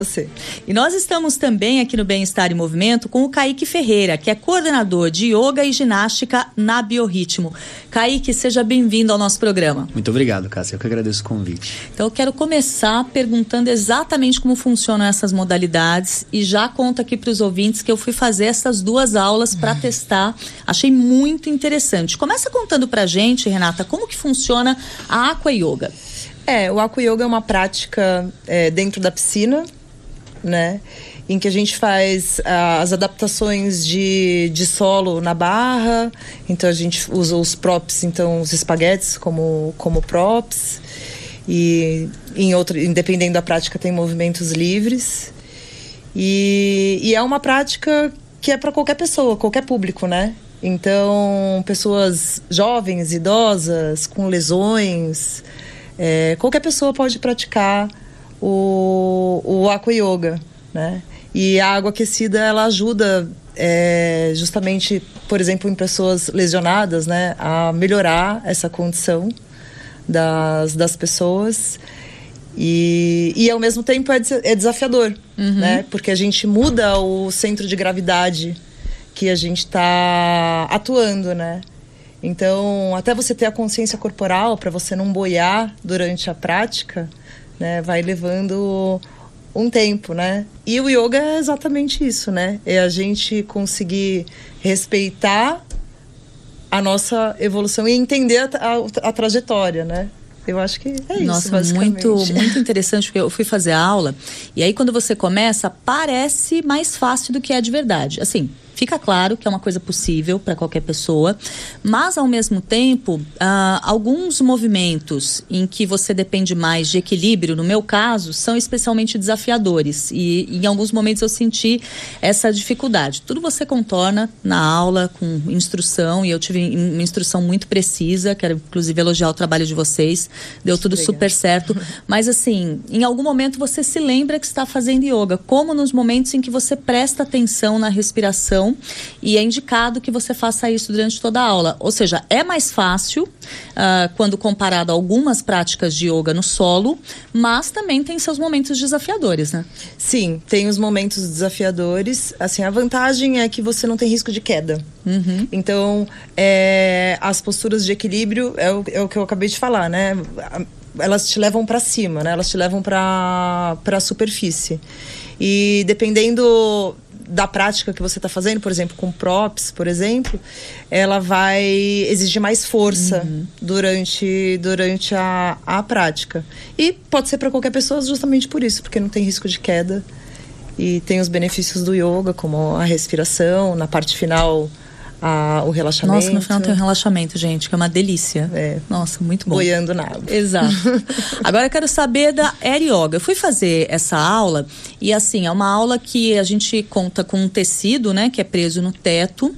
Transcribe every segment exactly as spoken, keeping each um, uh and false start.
Você. E nós estamos também aqui no Bem-Estar em Movimento com o Kaique Ferreira, que é coordenador de yoga e ginástica na Biorritmo. Kaique, seja bem-vindo ao nosso programa. Muito obrigado, Cássia. Eu que agradeço o convite. Então eu quero começar perguntando exatamente como funcionam essas modalidades e já conto aqui para os ouvintes que eu fui fazer essas duas aulas para testar. Achei muito interessante. Começa contando pra gente, Renata, como que funciona a Aqua Yoga. É, o Aqua Yoga é uma prática é, dentro da piscina, né, em que a gente faz ah, as adaptações de, de solo na barra. Então a gente usa os props, então os espaguetes como, como props, e em outro, dependendo da prática tem movimentos livres, e, e é uma prática que é para qualquer pessoa, qualquer público, né? Então pessoas jovens, idosas, com lesões, é, qualquer pessoa pode praticar o, o Aqua Yoga, né? E a água aquecida, ela ajuda é, justamente, por exemplo, em pessoas lesionadas, né, a melhorar essa condição das, das pessoas. E, e ao mesmo tempo é, é desafiador, uhum. né? Porque a gente muda o centro de gravidade que a gente está atuando, né? Então, até você ter a consciência corporal, para você não boiar durante a prática, né, vai levando um tempo, né? E o yoga é exatamente isso, né? É a gente conseguir respeitar a nossa evolução e entender a, a, a trajetória, né? Eu acho que é isso, Nossa, basicamente. muito, muito interessante, porque eu fui fazer a aula e aí quando você começa, parece mais fácil do que é de verdade. Assim, fica claro que é uma coisa possível para qualquer pessoa, mas ao mesmo tempo, ah, alguns movimentos em que você depende mais de equilíbrio, no meu caso, são especialmente desafiadores e, e em alguns momentos eu senti essa dificuldade. Tudo você contorna na aula com instrução, e eu tive uma instrução muito precisa, quero inclusive elogiar o trabalho de vocês, deu tudo Obrigada. Super certo, mas assim, em algum momento você se lembra que está fazendo yoga, como nos momentos em que você presta atenção na respiração. E é indicado que você faça isso durante toda a aula. Ou seja, é mais fácil uh, quando comparado a algumas práticas de yoga no solo, mas também tem seus momentos desafiadores, né? Sim, tem os momentos desafiadores. Assim, a vantagem é que você não tem risco de queda. Uhum. Então, é, as posturas de equilíbrio é o, é o que eu acabei de falar, né? Elas te levam para cima, né? Elas te levam para para a superfície. E dependendo da prática que você está fazendo, por exemplo, com props, por exemplo, ela vai exigir mais força uhum. durante, durante a, a prática. E pode ser para qualquer pessoa justamente por isso, porque não tem risco de queda. E tem os benefícios do yoga, como a respiração, na parte final, a, o relaxamento. Nossa, no final tem um relaxamento, gente, que é uma delícia. É. Nossa, muito bom. Boiando na água. Exato. Agora eu quero saber da Air Yoga. Eu fui fazer essa aula e assim, é uma aula que a gente conta com um tecido, né, que é preso no teto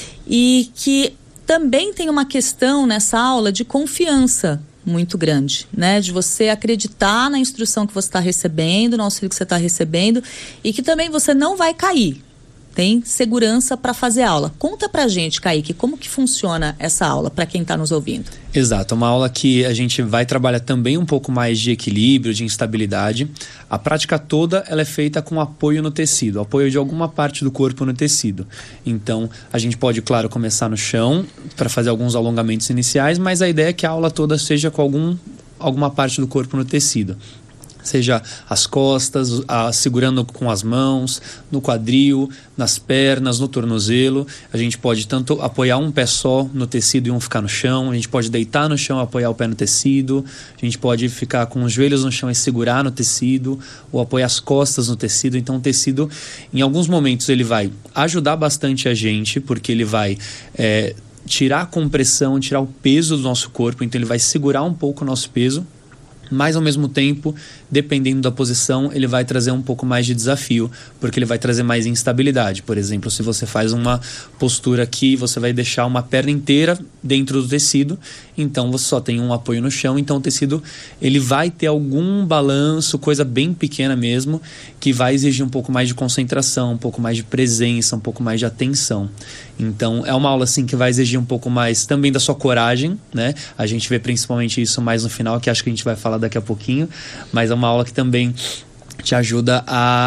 e que também tem uma questão nessa aula de confiança muito grande, né? De você acreditar na instrução que você está recebendo, no auxílio que você está recebendo e que também você não vai cair. Tem segurança para fazer aula. Conta pra gente, Kaique, como que funciona essa aula para quem está nos ouvindo? Exato, uma aula que a gente vai trabalhar também um pouco mais de equilíbrio, de instabilidade. A prática toda ela é feita com apoio no tecido, apoio de alguma parte do corpo no tecido. Então, a gente pode, claro, começar no chão para fazer alguns alongamentos iniciais, mas a ideia é que a aula toda seja com algum, alguma parte do corpo no tecido. Seja as costas, a, segurando com as mãos, no quadril, nas pernas, no tornozelo. A gente pode tanto apoiar um pé só no tecido e um ficar no chão. A gente pode deitar no chão e apoiar o pé no tecido. A gente pode ficar com os joelhos no chão e segurar no tecido, ou apoiar as costas no tecido. Então o tecido, em alguns momentos, ele vai ajudar bastante a gente, porque ele vai é, tirar a compressão, tirar o peso do nosso corpo. Então ele vai segurar um pouco o nosso peso. Mas ao mesmo tempo, dependendo da posição, ele vai trazer um pouco mais de desafio, porque ele vai trazer mais instabilidade. Por exemplo, se você faz uma postura aqui, você vai deixar uma perna inteira dentro do tecido, então você só tem um apoio no chão, então o tecido ele vai ter algum balanço, coisa bem pequena mesmo, que vai exigir um pouco mais de concentração, um pouco mais de presença, um pouco mais de atenção. Então é uma aula assim que vai exigir um pouco mais também da sua coragem, né? A gente vê principalmente isso mais no final, que acho que a gente vai falar daqui a pouquinho, mas é uma aula que também te ajuda a